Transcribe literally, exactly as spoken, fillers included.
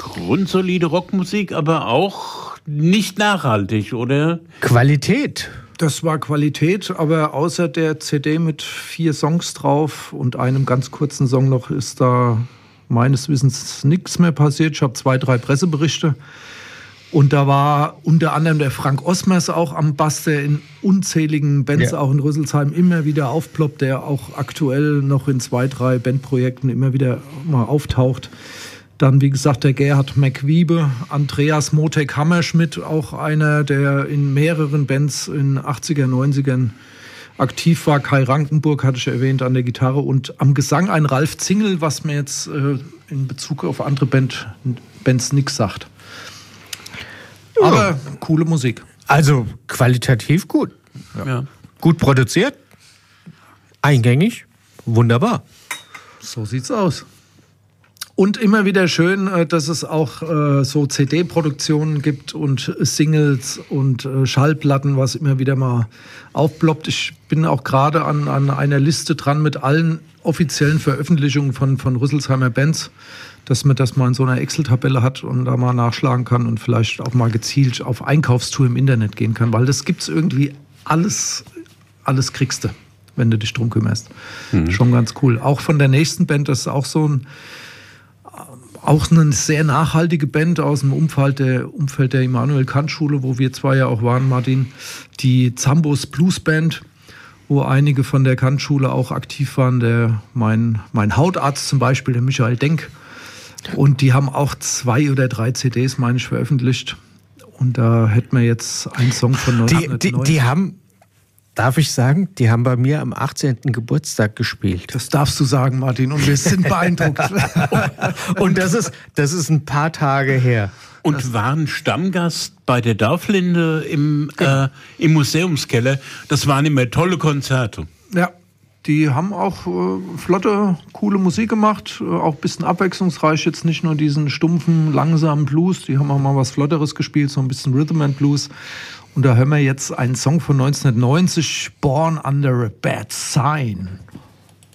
grundsolide Rockmusik, aber auch nicht nachhaltig, oder? Qualität. Das war Qualität, aber außer der C D mit vier Songs drauf und einem ganz kurzen Song noch ist da meines Wissens nichts mehr passiert. Ich habe zwei, drei Presseberichte. Und da war unter anderem der Frank Osmers auch am Bass, der in unzähligen Bands, ja. auch in Rüsselsheim, immer wieder aufploppt, der auch aktuell noch in zwei, drei Bandprojekten immer wieder mal auftaucht. Dann, wie gesagt, der Gerhard McWiebe, Andreas Motek Hammerschmidt, auch einer, der in mehreren Bands in achtziger, neunzigern aktiv war. Kai Rankenburg hatte ich erwähnt an der Gitarre und am Gesang ein Ralf Zingel, was mir jetzt äh, in Bezug auf andere Band, Bands nichts sagt. Ja. Aber coole Musik. Also qualitativ gut. Ja. Ja. Gut produziert, eingängig, wunderbar. So sieht's aus. Und immer wieder schön, dass es auch äh, so C D-Produktionen gibt und Singles und äh, Schallplatten, was immer wieder mal aufploppt. Ich bin auch gerade an, an einer Liste dran mit allen offiziellen Veröffentlichungen von, von Rüsselsheimer Bands, dass man das mal in so einer Excel-Tabelle hat und da mal nachschlagen kann und vielleicht auch mal gezielt auf Einkaufstour im Internet gehen kann, weil das gibt's irgendwie alles, alles kriegst du, wenn du dich drum kümmerst. Mhm. Schon ganz cool. Auch von der nächsten Band, das ist auch so ein Auch eine sehr nachhaltige Band aus dem Umfeld der, Umfeld der Immanuel-Kant-Schule, wo wir zwei ja auch waren, Martin. Die Zambos Blues Band, wo einige von der Kant-Schule auch aktiv waren. Der, mein, mein Hautarzt zum Beispiel, der Michael Denk. Und die haben auch zwei oder drei C Ds, meine ich, veröffentlicht. Und da hätten wir jetzt einen Song von neunzehnhundertneunzig. Die, die, die haben... Darf ich sagen, die haben bei mir am achtzehnten Geburtstag gespielt. Das darfst du sagen, Martin, und wir sind beeindruckt. Und das ist, das ist ein paar Tage her. Und das waren Stammgast bei der Dorflinde im, äh, im Museumskeller. Das waren immer tolle Konzerte. Ja, die haben auch äh, flotte, coole Musik gemacht, äh, auch ein bisschen abwechslungsreich, jetzt nicht nur diesen stumpfen, langsamen Blues, die haben auch mal was Flotteres gespielt, so ein bisschen Rhythm and Blues. Und da hören wir jetzt einen Song von neunzehnhundertneunzig, Born Under a Bad Sign.